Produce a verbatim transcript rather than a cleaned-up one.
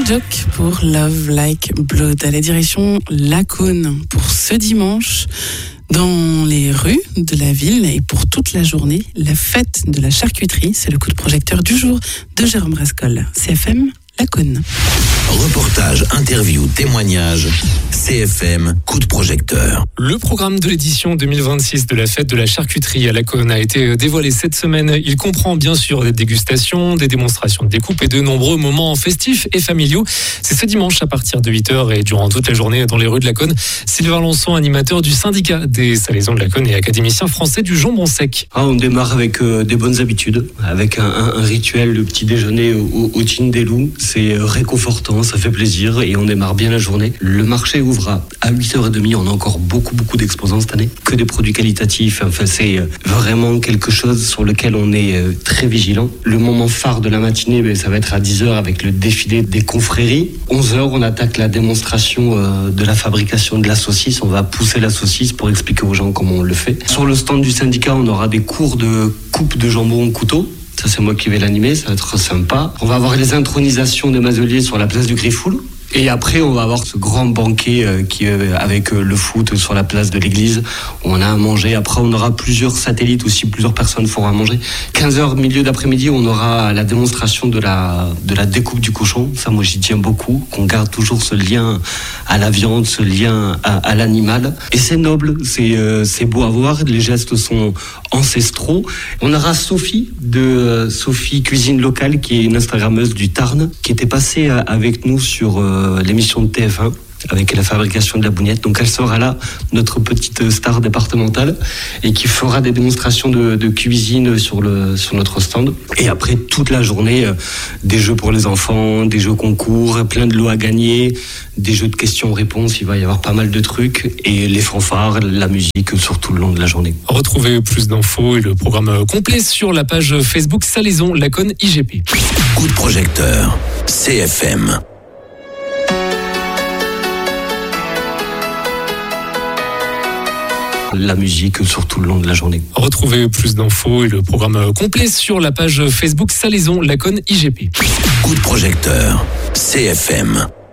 Joke pour Love Like Blood à la direction Lacaune pour ce dimanche. Dans les rues de la ville et pour toute la journée, la fête de la charcuterie, c'est le coup de projecteur du jour de Jérôme Rascol. C F M Lacaune. Reportage, interview, témoignage, C F M, coup de projecteur. Le programme de l'édition deux mille vingt-six de la fête de la charcuterie à Lacaune a été dévoilé cette semaine. Il comprend bien sûr des dégustations, des démonstrations de découpe et de nombreux moments festifs et familiaux. C'est ce dimanche à partir de huit heures et durant toute la journée dans les rues de Lacaune. Sylvain Lançon, animateur du syndicat des salaisons de Lacaune et académicien français du jambon sec. Ah, on démarre avec euh, des bonnes habitudes, avec un, un, un rituel, le petit déjeuner au, au Chin des Loups. C'est réconfortant, ça fait plaisir et on démarre bien la journée. Le marché ouvre à huit heures trente, on a encore beaucoup beaucoup d'exposants cette année, que des produits qualitatifs, enfin c'est vraiment quelque chose sur lequel on est très vigilant. Le moment phare de la matinée, ça va être à dix heures avec le défilé des confréries. onze heures, on attaque la démonstration de la fabrication de la saucisse, on va pousser la saucisse pour expliquer aux gens comment on le fait. Sur le stand du syndicat, on aura des cours de coupe de jambon au couteau. Ça, c'est moi qui vais l'animer, ça va être sympa. On va avoir les intronisations des mazeliers sur la place du Griffoul. Et après, on va avoir ce grand banquet euh, qui, euh, avec euh, le foot sur la place de l'église, où on a à manger. Après, on aura plusieurs satellites aussi, plusieurs personnes feront à manger. quinze heures, milieu d'après-midi, on aura la démonstration de la, de la découpe du cochon. Ça, moi, j'y tiens beaucoup, qu'on garde toujours ce lien à la viande, ce lien à, à l'animal. Et c'est noble, c'est, euh, c'est beau à voir, les gestes sont ancestraux. On aura Sophie, de euh, Sophie Cuisine Locale, qui est une Instagrammeuse du Tarn, qui était passée euh, avec nous sur... Euh, l'émission de T F un avec la fabrication de la bougnette. Donc elle sera là, notre petite star départementale, et qui fera des démonstrations de, de cuisine sur, le, sur notre stand. Et après, toute la journée, euh, des jeux pour les enfants, des jeux concours, plein de lots à gagner, des jeux de questions-réponses, il va y avoir pas mal de trucs, et les fanfares, la musique sur tout le long de la journée. Retrouvez plus d'infos et le programme complet sur la page Facebook Salaisons Lacaune I G P. Coup de projecteur, C F M. La musique sur tout le long de la journée. Retrouvez plus d'infos et le programme complet sur la page Facebook Salaisons Lacaune I G P. Coup de projecteur, C F M.